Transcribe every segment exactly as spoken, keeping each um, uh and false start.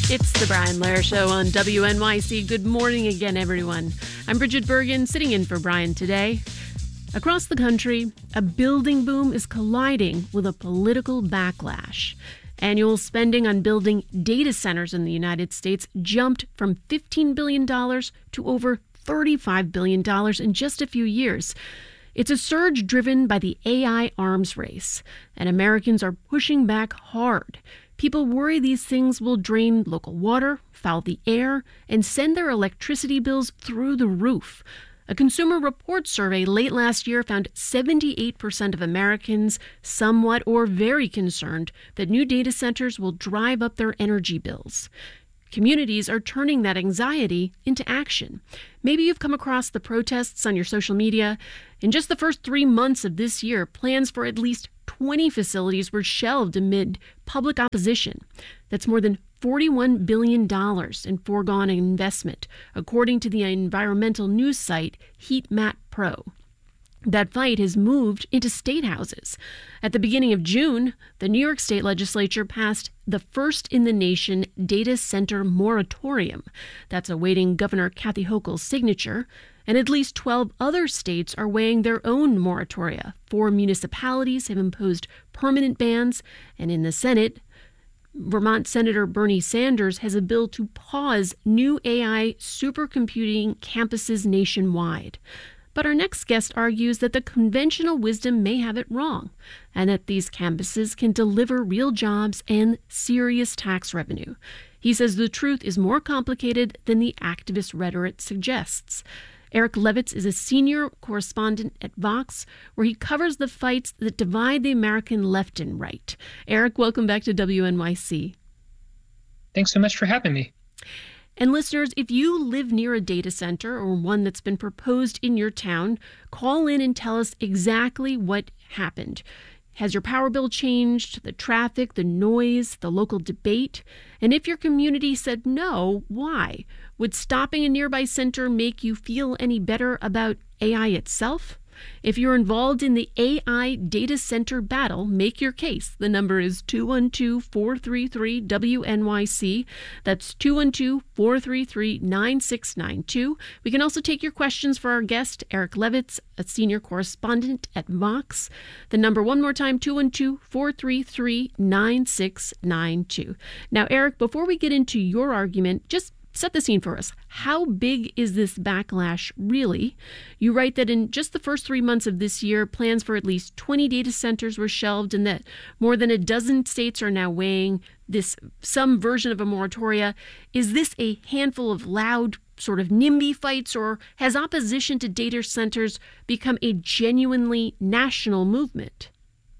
It's the Brian Lehrer Show on W N Y C. Good morning again, everyone. I'm Bridget Bergen, sitting in for Brian today. Across the country, a building boom is colliding with a political backlash. Annual spending on building data centers in the United States jumped from fifteen billion dollars to over thirty-five billion dollars in just a few years. It's a surge driven by the A I arms race, and Americans are pushing back hard. People worry these things will drain local water, foul the air, and send their electricity bills through the roof. A Consumer Reports survey late last year found seventy-eight percent of Americans somewhat or very concerned that new data centers will drive up their energy bills. Communities are turning that anxiety into action. Maybe you've come across the protests on your social media. In just the first three months of this year, plans for at least twenty facilities were shelved amid public opposition. That's more than forty-one billion dollars in foregone investment, according to the environmental news site Heat Map Pro. That fight has moved into state houses. At the beginning of June, the New York State Legislature passed the first-in-the-nation data center moratorium. That's awaiting Governor Kathy Hochul's signature. And at least twelve other states are weighing their own moratoria. Four municipalities have imposed permanent bans. And in the Senate, Vermont Senator Bernie Sanders has a bill to pause new A I supercomputing campuses nationwide. But our next guest argues that the conventional wisdom may have it wrong, and that these campuses can deliver real jobs and serious tax revenue. He says the truth is more complicated than the activist rhetoric suggests. Eric Levitz is a senior correspondent at Vox, where he covers the fights that divide the American left and right. Eric, welcome back to W N Y C. Thanks so much for having me. And listeners, if you live near a data center or one that's been proposed in your town, call in and tell us exactly what happened. Has your power bill changed? The traffic, the noise, the local debate? And if your community said no, why? Would stopping a nearby center make you feel any better about A I itself? If you're involved in the A I data center battle, make your case. The number is two one two, four three three, W N Y C. That's two one two, four three three, nine six nine two. We can also take your questions for our guest, Eric Levitz, a senior correspondent at Vox. The number one more time, two one two, four three three, nine six nine two. Now, Eric, before we get into your argument, just set the scene for us. How big is this backlash really? You write that in just the first three months of this year, plans for at least twenty data centers were shelved, and that more than a dozen states are now weighing this some version of a moratoria. Is this a handful of loud sort of NIMBY fights, or has opposition to data centers become a genuinely national movement?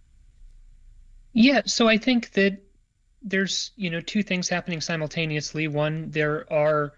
Yeah, so I think that there's, you know, two things happening simultaneously. One, there are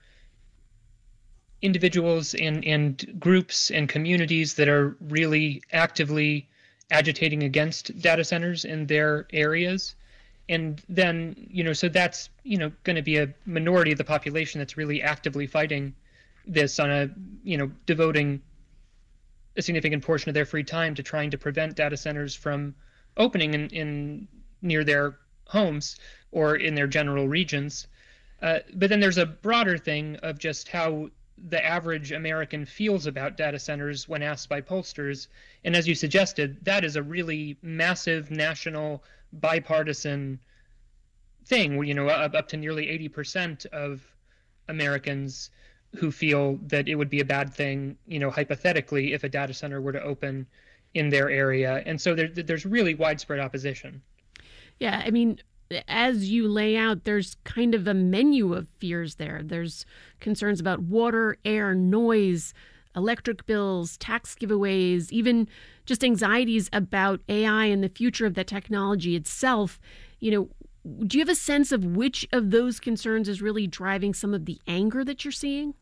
individuals and, and groups and communities that are really actively agitating against data centers in their areas. And then, you know, so that's, you know, going to be a minority of the population that's really actively fighting this on a, you know, devoting a significant portion of their free time to trying to prevent data centers from opening in, in near their homes or in their general regions. Uh, but then there's a broader thing of just how the average American feels about data centers when asked by pollsters. And as you suggested, that is a really massive national bipartisan thing where, you know, up, up to nearly eighty percent of Americans who feel that it would be a bad thing, you know, hypothetically, if a data center were to open in their area. And so there, there's really widespread opposition. Yeah, I mean, as you lay out, there's kind of a menu of fears there. There's concerns about water, air, noise, electric bills, tax giveaways, even just anxieties about A I and the future of the technology itself. You know, do you have a sense of which of those concerns is really driving some of the anger that you're seeing?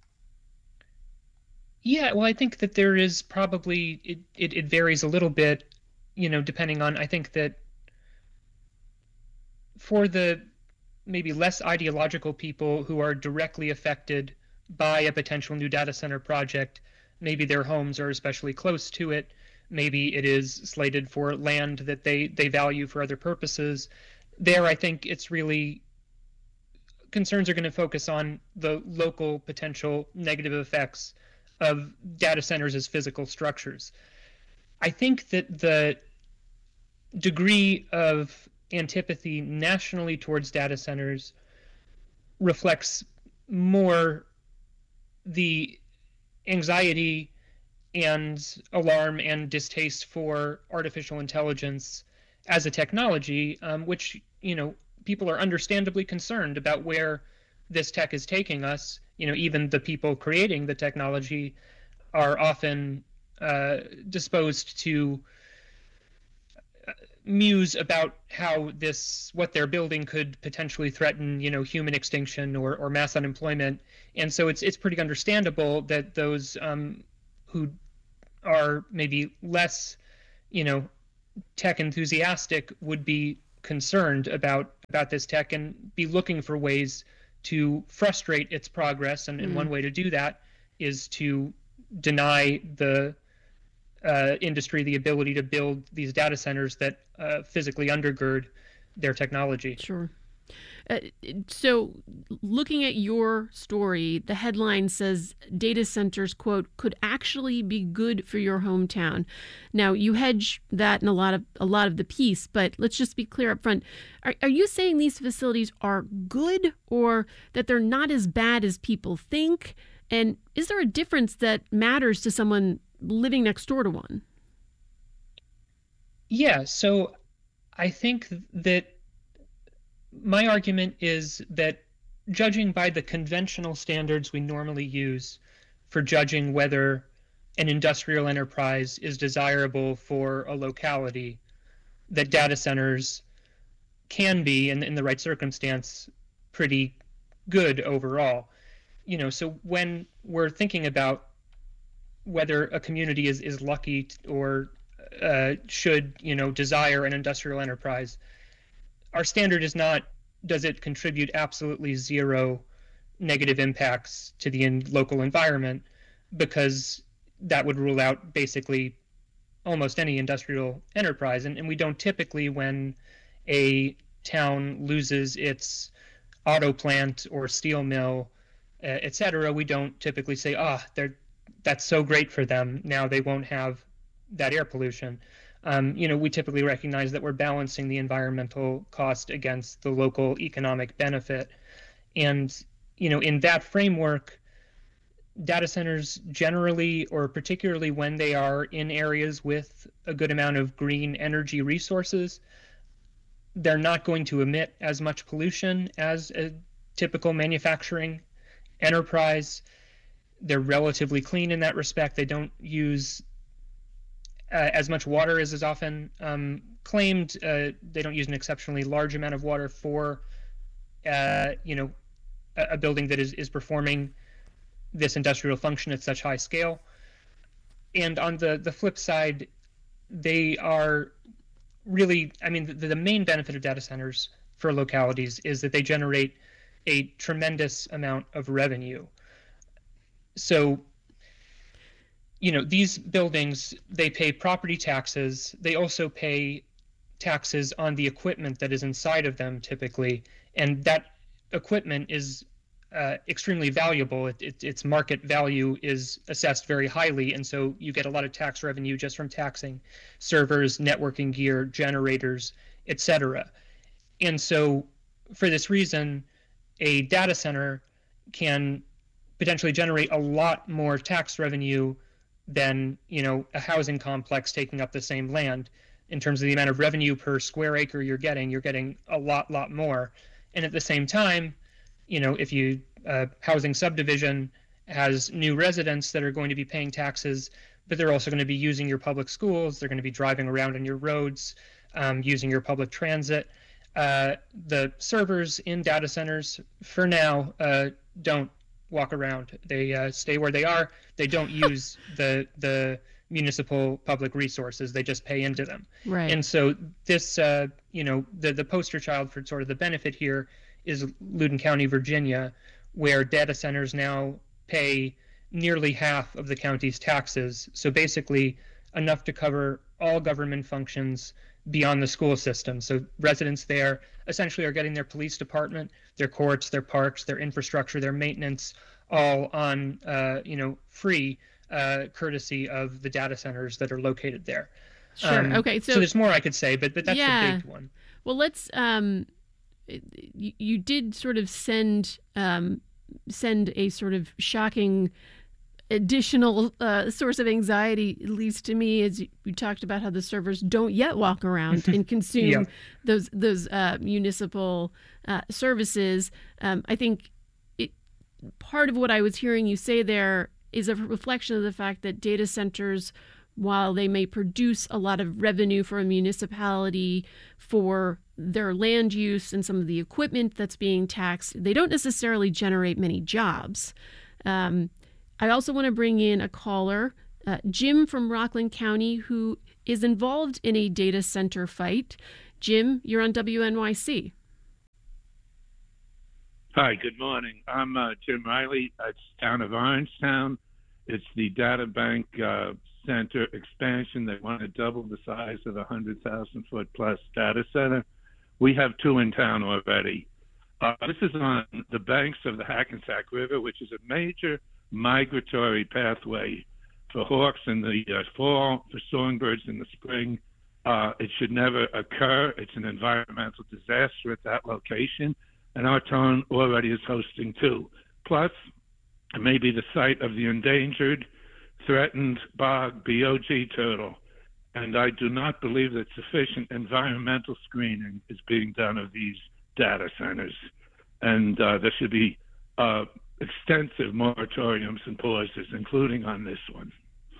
Yeah, well, I think that there is probably, it, it, it varies a little bit, you know, depending on, I think that for the maybe less ideological people who are directly affected by a potential new data center project, maybe their homes are especially close to it, maybe it is slated for land that they, they value for other purposes. There, I think it's really concerns are going to focus on the local potential negative effects of data centers as physical structures. I think that the degree of antipathy nationally towards data centers reflects more the anxiety and alarm and distaste for artificial intelligence as a technology, um, which, you know, people are understandably concerned about where this tech is taking us. You know, even the people creating the technology are often uh, disposed to muse about how this, what they're building could potentially threaten, you know, human extinction or, or mass unemployment. And so it's it's pretty understandable that those um, who are maybe less, you know, tech enthusiastic would be concerned about about this tech and be looking for ways to frustrate its progress. And, and mm. one way to do that is to deny the uh, industry the ability to build these data centers that uh, physically undergird their technology. Sure. Uh, so looking at your story, the headline says data centers, quote, could actually be good for your hometown. Now, you hedge that in a lot of a lot of the piece, but let's just be clear up front. Are, are you saying these facilities are good or that they're not as bad as people think? And is there a difference that matters to someone living next door to one? Yeah, so I think that my argument is that judging by the conventional standards we normally use for judging whether an industrial enterprise is desirable for a locality, that data centers can be, in, in the right circumstance, pretty good overall. You know, so when we're thinking about whether a community is, is lucky or uh, should, you know, desire an industrial enterprise, our standard is not, does it contribute absolutely zero negative impacts to the in local environment, because that would rule out basically almost any industrial enterprise. And, and we don't typically, when a town loses its auto plant or steel mill, uh, et cetera, we don't typically say, ah, oh, they're that's so great for them. Now they won't have that air pollution. Um, you know, we typically recognize that we're balancing the environmental cost against the local economic benefit. And, you know, in that framework, data centers generally, or particularly when they are in areas with a good amount of green energy resources, they're not going to emit as much pollution as a typical manufacturing enterprise. They're relatively clean in that respect. They don't use uh, as much water as is often um, claimed. Uh, they don't use an exceptionally large amount of water for, uh, you know, a, a building that is, is performing this industrial function at such high scale. And on the, the flip side, they are really, I mean, the, the main benefit of data centers for localities is that they generate a tremendous amount of revenue. So, you know, these buildings, they pay property taxes. They also pay taxes on the equipment that is inside of them typically. And that equipment is uh, extremely valuable. It, it, its market value is assessed very highly. And so you get a lot of tax revenue just from taxing servers, networking gear, generators, et cetera. And so for this reason, a data center can potentially generate a lot more tax revenue than, you know, a housing complex taking up the same land. In terms of the amount of revenue per square acre you're getting, you're getting a lot, lot more. And at the same time, you know, if you uh, housing subdivision has new residents that are going to be paying taxes, but they're also going to be using your public schools, they're going to be driving around on your roads, um, using your public transit. Uh, the servers in data centers, for now, uh, don't walk around. They uh, stay where they are. They don't use the the municipal public resources. They just pay into them. Right. And so this, uh, you know, the, the poster child for sort of the benefit here is Loudoun County, Virginia, where data centers now pay nearly half of the county's taxes. So basically enough to cover all government functions beyond the school system. So residents there essentially are getting their police department, their courts, their parks, their infrastructure, their maintenance, all on uh, you know free uh, courtesy of the data centers that are located there. Sure. Um, Okay. So, so there's more I could say, but but that's yeah. the big one. Well, let's. Um, you, you did sort of send um, send a sort of shocking additional uh, source of anxiety, at least to me, as you, you talked about how the servers don't yet walk around and consume yeah. those those uh, municipal uh, services. Um, I think it, part of what I was hearing you say there is a reflection of the fact that data centers, while they may produce a lot of revenue for a municipality for their land use and some of the equipment that's being taxed, they don't necessarily generate many jobs. Um, I also want to bring in a caller, uh, Jim from Rockland County, who is involved in a data center fight. Jim, you're on W N Y C. Hi, good morning. I'm uh, Jim Riley. It's town of Orangetown. It's the data bank uh, center expansion. They want to double the size of the one hundred thousand foot plus data center. We have two in town already. Uh, this is on the banks of the Hackensack River, which is a major migratory pathway for hawks in the uh, fall, for songbirds in the spring. Uh, it should never occur. It's an environmental disaster at that location, and our town already is hosting two. Plus, it may be the site of the endangered, threatened bog B O G turtle, and I do not believe that sufficient environmental screening is being done of these data centers, and uh, there should be uh, extensive moratoriums and pauses, including on this one.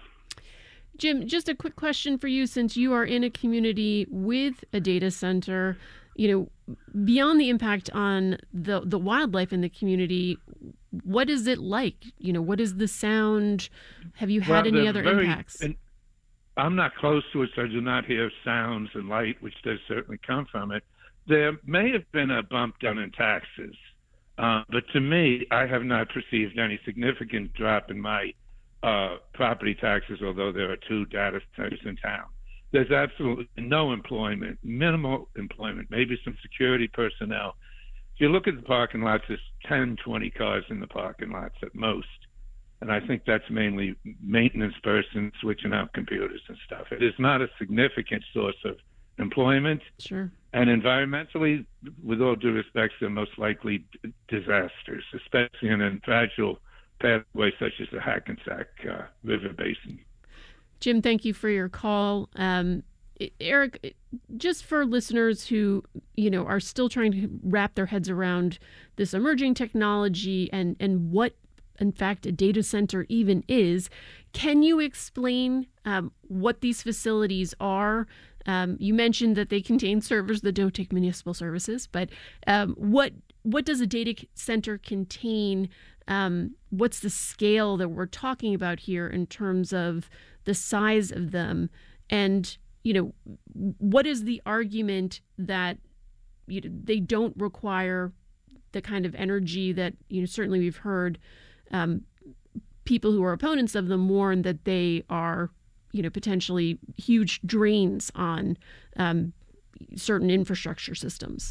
Jim, just a quick question for you, since you are in a community with a data center, you know, beyond the impact on the the wildlife in the community, what is it like? You know, what is the sound? Have you had well, any other very, impacts? And I'm not close to it, so I do not hear sounds and light, which does certainly come from it. There may have been a bump down in taxes. Uh, but to me, I have not perceived any significant drop in my uh, property taxes, although there are two data centers in town. There's absolutely no employment, minimal employment, maybe some security personnel. If you look at the parking lots, there's ten, twenty cars in the parking lots at most. And I think that's mainly maintenance persons switching out computers and stuff. It is not a significant source of employment. Sure. And environmentally, with all due respect, they're most likely d- disasters, especially in a fragile pathway such as the Hackensack uh, River Basin. Jim, thank you for your call. Um, Eric, just for listeners who, you know, are still trying to wrap their heads around this emerging technology and, and what, in fact, a data center even is, can you explain um, what these facilities are? Um, you mentioned that they contain servers that don't take municipal services, but um, what what does a data center contain? Um, what's the scale that we're talking about here in terms of the size of them? And, you know, what is the argument that, you know, they don't require the kind of energy that, you know, certainly we've heard um, people who are opponents of them warn that they are, you know, potentially huge drains on um, certain infrastructure systems.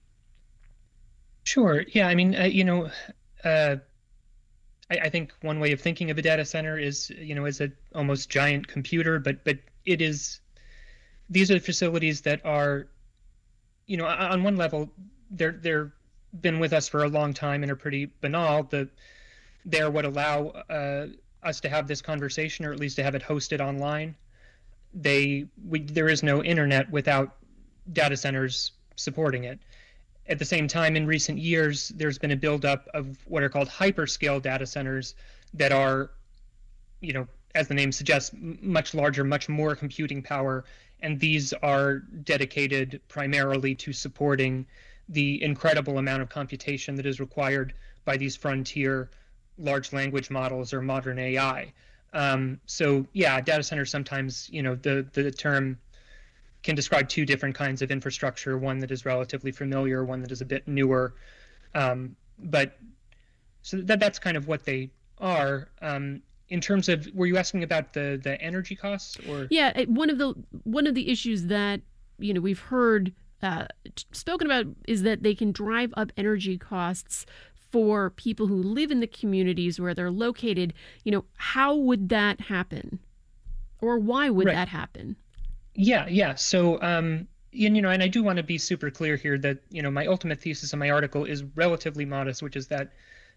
Sure. Yeah. I mean, uh, you know, uh, I, I think one way of thinking of a data center is, you know, as a almost giant computer, but but it is. These are facilities that are, you know, on one level, they're they're been with us for a long time and are pretty banal. The they're what allow uh, us to have this conversation, or at least to have it hosted online. They we, there is no internet without data centers supporting it. At the same time, in recent years, there's been a buildup of what are called hyperscale data centers that are, you know, as the name suggests, much larger, much more computing power, and these are dedicated primarily to supporting the incredible amount of computation that is required by these frontier large language models or modern A I. Um, so yeah, data centers sometimes, you know, the, the term can describe two different kinds of infrastructure, one that is relatively familiar, one that is a bit newer. Um, but so that that's kind of what they are. Um, in terms of, were you asking about the, the energy costs or? Yeah, one of the one of the issues that, you know, we've heard uh, spoken about is that they can drive up energy costs for people who live in the communities where they're located. You know, how would that happen? Or why would Right. that happen? Yeah, yeah. So, um, and, you know, and I do want to be super clear here that, you know, my ultimate thesis in my article is relatively modest, which is that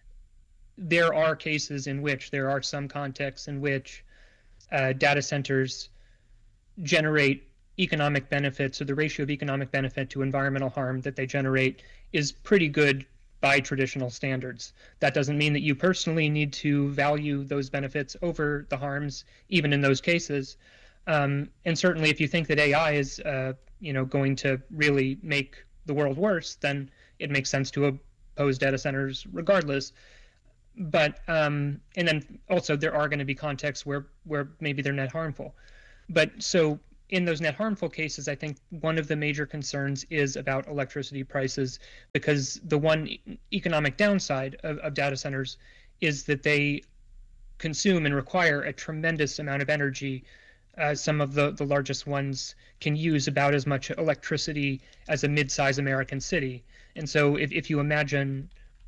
there are cases in which there are some contexts in which uh, data centers generate economic benefits, or the ratio of economic benefit to environmental harm that they generate is pretty good by traditional standards. That doesn't mean that you personally need to value those benefits over the harms, even in those cases. Um, and certainly, if you think that A I is, uh, you know, going to really make the world worse, then it makes sense to oppose data centers regardless. But um, and then also there are going to be contexts where where maybe they're net harmful. But so in those net harmful cases, I think one of the major concerns is about electricity prices, because the one economic downside of, of data centers is that they consume and require a tremendous amount of energy. Uh, some of the, the largest ones can use about as much electricity as a mid-sized American city. And so if, if you imagine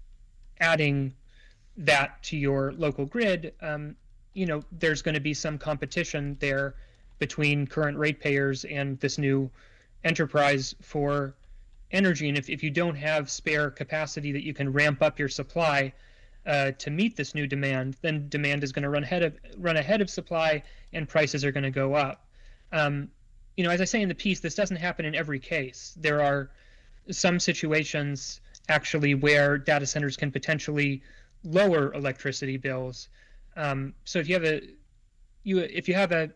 adding that to your local grid, um, you know, there's going to be some competition there between current ratepayers and this new enterprise for energy. And if, if you don't have spare capacity that you can ramp up your supply uh, to meet this new demand, then demand is going to run ahead of run ahead of supply, and prices are going to go up. Um, you know, as I say in the piece, this doesn't happen in every case. There are some situations actually where data centers can potentially lower electricity bills. Um, so if you have a you if you have a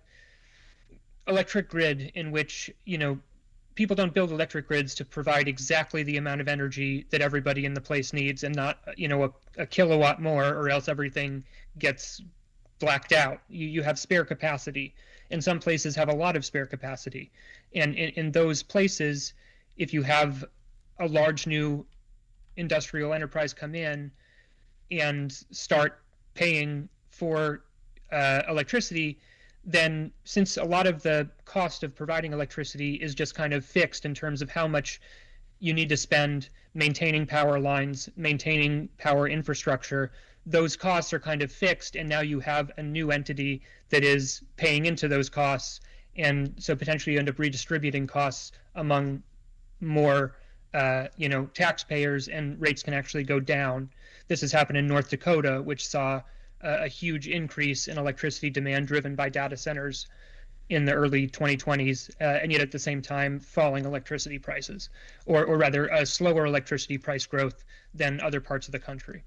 electric grid in which, you know, people don't build electric grids to provide exactly the amount of energy that everybody in the place needs, and not, you know, a, a kilowatt more, or else everything gets blacked out. You, you have spare capacity, and some places have a lot of spare capacity. And in, in those places, if you have a large new industrial enterprise come in and start paying for uh, electricity, then since a lot of the cost of providing electricity is just kind of fixed in terms of how much you need to spend maintaining power lines, maintaining power infrastructure, those costs are kind of fixed, and now you have a new entity that is paying into those costs, and so potentially you end up redistributing costs among more uh, you know, taxpayers, and rates can actually go down. This has happened in North Dakota, which saw a, a huge increase in electricity demand driven by data centers in the early twenty twenties, uh, and yet at the same time falling electricity prices, or, or rather a slower electricity price growth than other parts of the country.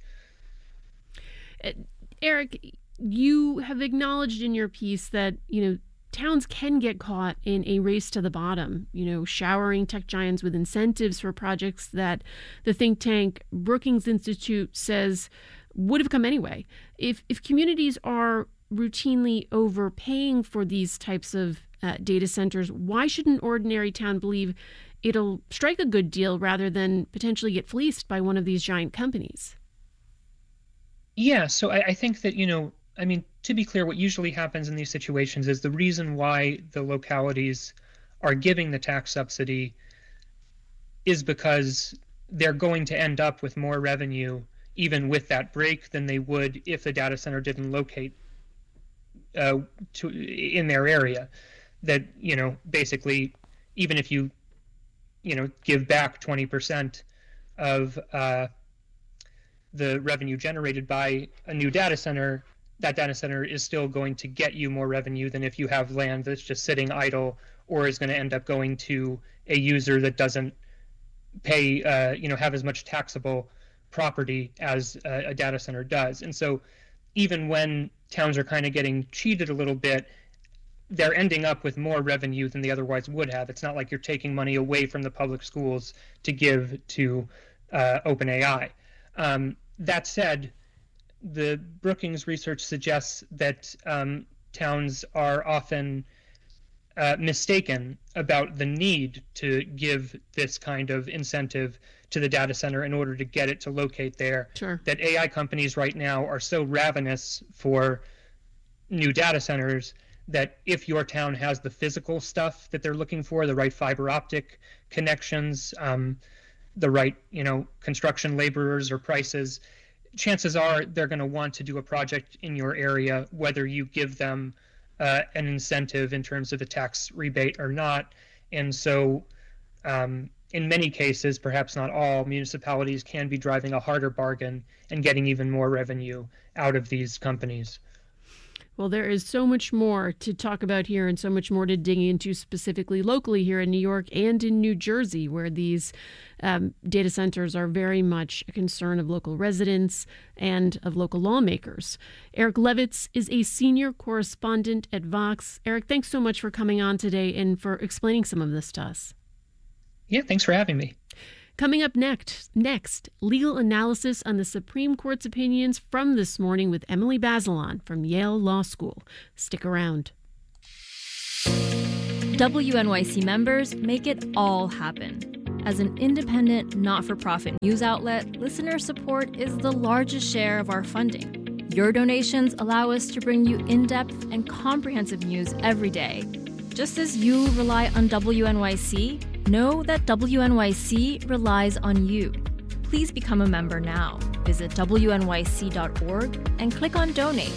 Uh, Eric, you have acknowledged in your piece that, you know, towns can get caught in a race to the bottom, you know, showering tech giants with incentives for projects that the think tank Brookings Institute says would have come anyway. If if communities are routinely overpaying for these types of uh, data centers, why should an ordinary town believe it'll strike a good deal rather than potentially get fleeced by one of these giant companies? Yeah, so I, I think that, you know, I mean, to be clear, what usually happens in these situations is the reason why the localities are giving the tax subsidy is because they're going to end up with more revenue, even with that break, than they would if the data center didn't locate uh, to in their area. That, you know, basically, even if you, you know, give back twenty percent of uh, the revenue generated by a new data center, that data center is still going to get you more revenue than if you have land that's just sitting idle, or is going to end up going to a user that doesn't pay, uh, you know, have as much taxable property as a, a data center does. And so even when towns are kind of getting cheated a little bit, they're ending up with more revenue than they otherwise would have. It's not like you're taking money away from the public schools to give to uh, OpenAI. Um, that said, the Brookings research suggests that um, towns are often uh, mistaken about the need to give this kind of incentive to the data center in order to get it to locate there. Sure. That A I companies right now are so ravenous for new data centers that if your town has the physical stuff that they're looking for, the right fiber optic connections, um, the right, you know, construction laborers or prices, chances are they're going to want to do a project in your area, whether you give them uh, an incentive in terms of a tax rebate or not. And so um, in many cases, perhaps not all, municipalities can be driving a harder bargain and getting even more revenue out of these companies. Well, there is so much more to talk about here and so much more to dig into specifically locally here in New York and in New Jersey, where these um, data centers are very much a concern of local residents and of local lawmakers. Eric Levitz is a senior correspondent at Vox. Eric, thanks so much for coming on today and for explaining some of this to us. Yeah, thanks for having me. Coming up next, next, legal analysis on the Supreme Court's opinions from this morning with Emily Bazelon from Yale Law School. Stick around. W N Y C members make it all happen. As an independent, not-for-profit news outlet, listener support is the largest share of our funding. Your donations allow us to bring you in-depth and comprehensive news every day. Just as you rely on W N Y C, know that W N Y C relies on you. Please become a member now. Visit W N Y C dot org and click on Donate.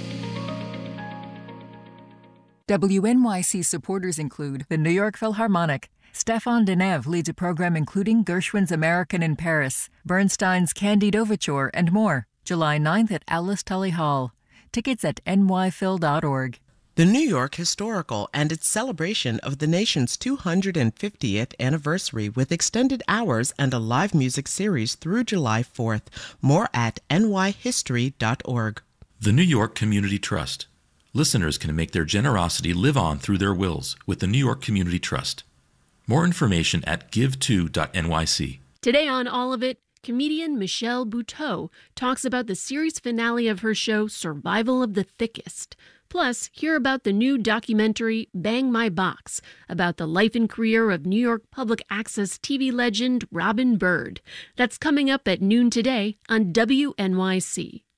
W N Y C supporters include the New York Philharmonic. Stéphane Deneuve leads a program including Gershwin's American in Paris, Bernstein's Candide Overture, and more. July ninth at Alice Tully Hall. Tickets at N Y phil dot org. The New York Historical and its celebration of the nation's two hundred fiftieth anniversary with extended hours and a live music series through July fourth. More at N Y history dot org. The New York Community Trust. Listeners can make their generosity live on through their wills with the New York Community Trust. More information at give to dot N Y C. Today on All of It, comedian Michelle Buteau talks about the series finale of her show Survival of the Thickest. Plus, hear about the new documentary Bang My Box, about the life and career of New York public access T V legend Robin Bird. That's coming up at noon today on W N Y C.